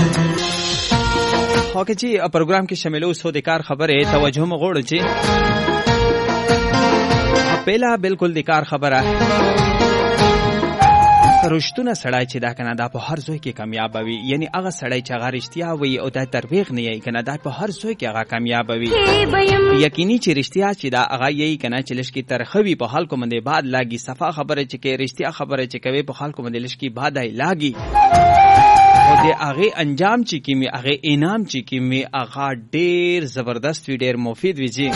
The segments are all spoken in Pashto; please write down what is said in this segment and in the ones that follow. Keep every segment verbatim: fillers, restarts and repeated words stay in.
اوکے جی پروگرام کې شامل اوسو د کار خبره توجه مغوړ چې پهلا بالکل د کار خبره رښتونه سړی چې دا کنه دا په هر ځای کې کامیاب وي، یعنی هغه سړی چې هغه رښتیا وي او دا ترویغ نه یي کنه دا په هر ځای کې هغه کامیاب وي. یقیني چې رښتیا چې دا هغه یي کنه چې لشکې ترخوي په خلکو باندې بعد لاګي، صفا خبره چې کې رښتیا خبره چې کوي په خلکو باندې لشکې بعد ای لاګي، او د هغه انجام چې کیمه هغه انعام چې کیمه هغه ډیر زبردست وی، ډیر مفید وی جی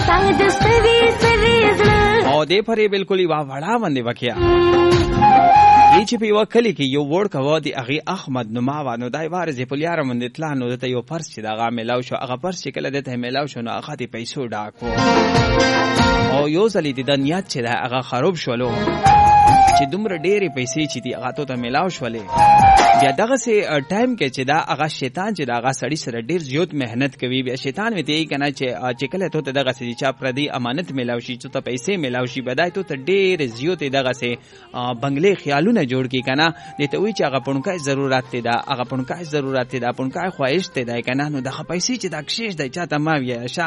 او دې پرې بالکل وا وړا باندې وکیا ای چې په یو کلی کې یو ورډ کوا دی هغه احمد نوما نو دای وارز په لیار باندې تلا نو ته یو پرس چې دغه ملاو شو، هغه پرس چې کله دته ملاو شو نو هغه د پیسو ډاکو او یو ځلې د دنیات چې هغه خراب شولو چې دومره ډېرې پیسې چې دی هغه ته ملاو شولې. بیا دغه سه ټایم کې چې دا هغه شیطان چې دا هغه سړی سره ډېر زیات مهنت کوي، بیا شیطان وته یې کنه چې چې کله ته دغه سه چې پردي امانت ملاو شي چې ته پیسې ملاو شي بدای ته ډېر زیات دغه سه بنگلې خیالونه جوړ کی کنه دته وی چې هغه پونکای ضرورت دی دا هغه پونکای ضرورت دی دا پونکای خواهش دی دا کنه نو دغه پیسې چې دا کشش دی چاته ما وی اشا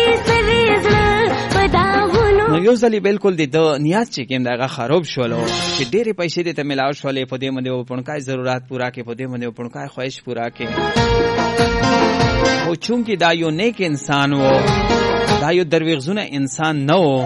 نو یو ځلی بالکل د نیت چې کوم دغه خراب شولو چې ډېرې پیسې دې ته ملاو شولې په دې باندې پونکای ضرورت پورا کې په دې باندې پونکای خواهش پورا کې. او چونکی دا یو نیک انسان وو، دا یو درویغزونه انسان نه وو،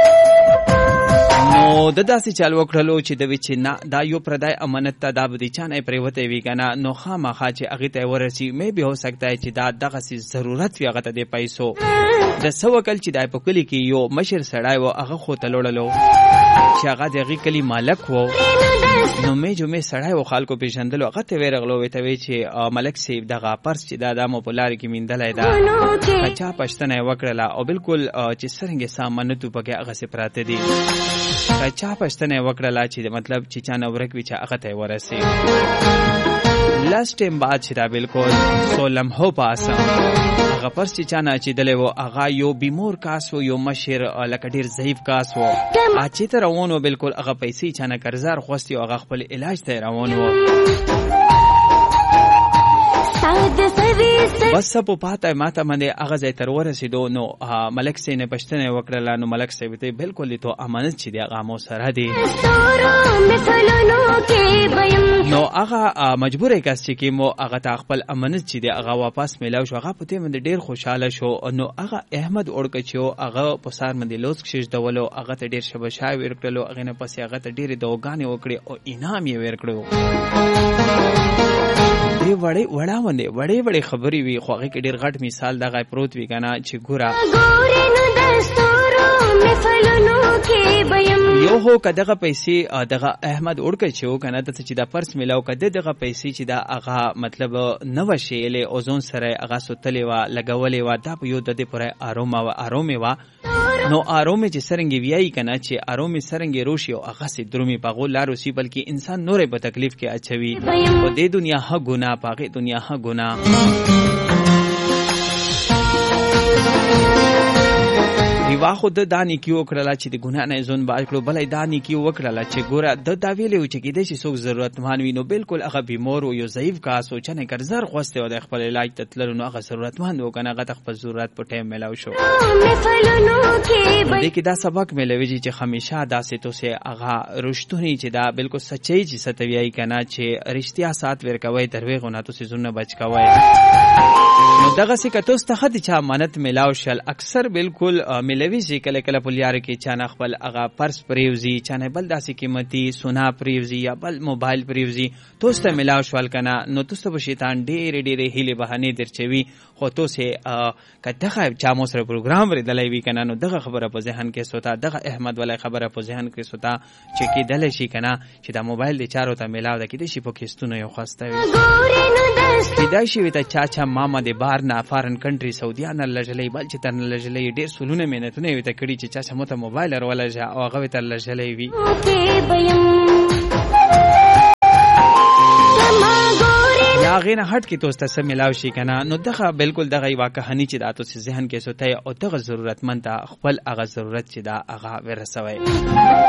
نو د داسې چل وکړلو چې د وچ نه دا یو پردای امانت ته دا بدی چانه پریوته وی کنه نو خامخا چې هغه ته ورسی مې به هو سکتا چې دا دغه سي ضرورت وی هغه ته د پیسو د سوکل چې دای په کلی کې یو مشر سړای و هغه خو تلوړلو چې هغه دغه کلی مالک وو، نو مې جو مې سړای و خلکو پیژندلو هغه ته ورغلو وی ته وی چې ملک سیب دغه پرس چې دا د مپولار کې میندلای دا چا پښتنه وکړه او بالکل چې سرنګ سامان ته پکې هغه سي پراته دي چا پښتنه وکړه چې مطلب چې چا نو ورک وی چې هغه ته ورسي. لاست ټیم بعد چې دا بالکل سولم هو پاسه هغه پرس چې چا نه چې دلې و هغه یو بیمور کاس و یو مشر لکه ډیر ضعیف کاس و چې ته روان و بالکل هغه پیسې چا نه قرضدار خوستي او هغه خپل علاج ته روان و. بس په پاته ماته باندې هغه ځای تر ورسېدو نو ملک سي نه پښتنه وکړه نو ملک سي ته بالکل ته امانت چې دی هغه مو سره دی نو هغه مجبور کس چې کی مو هغه ته خپل امانت چې دی هغه واپس ملاو شو، هغه پته باندې ډیر خوشاله شو. نو هغه احمد اورکچو هغه په سار باندې لوس کښ دولو هغه ته ډیر شبشای ورکړلو، هغه نه پسې هغه ته ډیر دوغانې وکړي او انعام یې ورکړو. دی وړې وړا باندې وړې وړې خبرې وي خو هغه کې ډېر غټ مثال دغه پروت وي کنه چې ګوره یو هو کداغه پیسې دغه احمد اورکه چې کنه ته چې دا پرس ملاو کده دغه پیسې چې دا هغه مطلب نو شیلې اوزون سره هغه سوتلې وا لګولې وا دا په یو د دې پرې ارومه وا ارومه وا نو ارومه چې سرنګي ویای کنه چې ارومه سرنګي روشي او هغه سي درومي په غول لاروسی بلکې انسان نورې په تکلیف کې اچوي او د دنیا ها ګنا پاګه دنیا ها ګنا. دیوا خو د دانی کیو کړلا چې د ګنا نه زون باج کړو بلای دانی کیو وکړلا چې ګوره د دا ویلې چې کېدې چې څوک ضرورتمن وي نو بالکل هغه بیمار او یو ضعیف کا سوچنه قرضدار خوسته او د خپل علاج تتلل نو هغه ضرورتمن وکنه هغه خپل ضرورت په ټیم ملاو شو. دې کې دا سبق ملوي چې همیشه داسې تو سه هغه رښتونی چې دا بالکل سچي چې ستوي کنه چې رښتیا سات ورکوي دروغونه تو سه زونه بچ کوي. نو دغه څه کته ستخد چې امانت ملاو شل اکثر بالکل ملوي چې کله کله په لیار کې چانه خپل هغه پرس پریوزي چانه بل داسې قیمتي سونا پریوزي یا بل موبایل پریوزي توسته ملاو شول کنه نو توسته به شیطان ډېر ډېر هیله بهانه درچوي خو توسه کته چا مو سره پروګرام ور دلای وی کنه نو دغه خبره په ذهن کې سوتا دغه احمد ولای خبره په ذهن کې سوتا چې کې دل شي کنه چې دا موبایل د چارو ته ملاو د کې د شي په کېستونه یو خواسته وي پیدا شي وي ته چا چا ماما د بار نه فارن کنټری سعودیان لجلې بل چې تر لجلې ډېر سلونه مهنتونه وي ته کړي چې چا مو ته موبایل ورولجه او هغه ته لجلې وي یا غینه هټ کې توسته سم ملاو شي کنه نو دغه بالکل دغه واقعهني چې د تاسو ذهن کې سوته او دغه ضرورتمند خپل هغه ضرورت چې دا هغه ورسوي.